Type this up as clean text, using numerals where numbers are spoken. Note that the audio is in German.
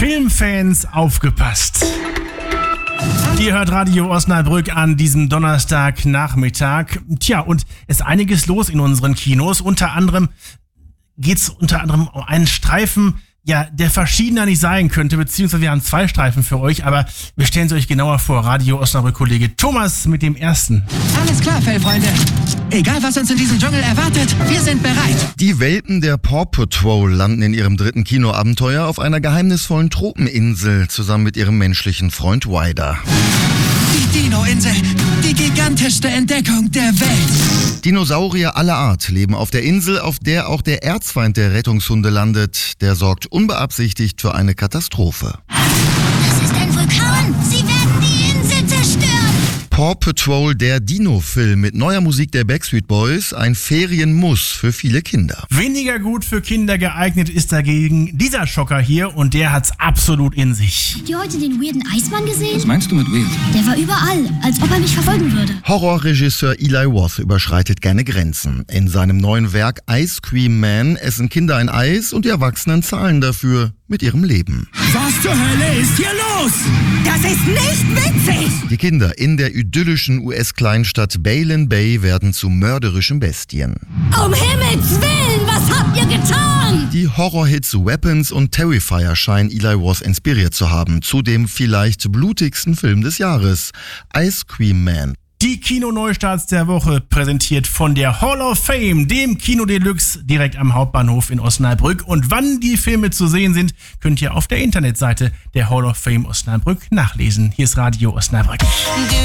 Filmfans, aufgepasst! Ihr hört Radio Osnabrück an diesem Donnerstagnachmittag. Tja, und es ist einiges los in unseren Kinos. Unter anderem geht's um einen Streifen, ja, der verschiedener nicht sein könnte, beziehungsweise wir haben 2 Streifen für euch, aber wir stellen sie euch genauer vor. Radio Osnabrück-Kollege Thomas mit dem ersten. Alles klar, Fellfreunde. Egal, was uns in diesem Dschungel erwartet, wir sind bereit. Die Welpen der Paw Patrol landen in ihrem 3. Kinoabenteuer auf einer geheimnisvollen Tropeninsel zusammen mit ihrem menschlichen Freund Ryder. Die Dino-Insel, die gigantischste Entdeckung der Welt. Dinosaurier aller Art leben auf der Insel, auf der auch der Erzfeind der Rettungshunde landet. Der sorgt unbeabsichtigt für eine Katastrophe. Das ist ein Vulkan! Sie werden die Insel zerstören! Paw Patrol, der Dino-Film mit neuer Musik der Backstreet Boys, ein Ferienmuss für viele Kinder. Weniger gut für Kinder geeignet ist dagegen dieser Schocker hier und der hat's absolut in sich. Habt ihr heute den weirden Eismann gesehen? Was meinst du mit weird? Der war überall, als ob er mich verfolgen würde. Horrorregisseur Eli Roth überschreitet gerne Grenzen. In seinem neuen Werk Ice Cream Man essen Kinder ein Eis und die Erwachsenen zahlen dafür mit ihrem Leben. Was zur Hölle ist hier los? Das ist nicht witzig! Die Kinder in der idyllischen US-Kleinstadt Baylen Bay werden zu mörderischen Bestien. Um Himmels Willen, was habt ihr getan? Die Horrorhits Weapons und Terrifier scheinen Eli Roth inspiriert zu haben, zu dem vielleicht blutigsten Film des Jahres, Ice Cream Man. Die Kino-Neustarts der Woche präsentiert von der Hall of Fame, dem Kino Deluxe direkt am Hauptbahnhof in Osnabrück. Und wann die Filme zu sehen sind, könnt ihr auf der Internetseite der Hall of Fame Osnabrück nachlesen. Hier ist Radio Osnabrück.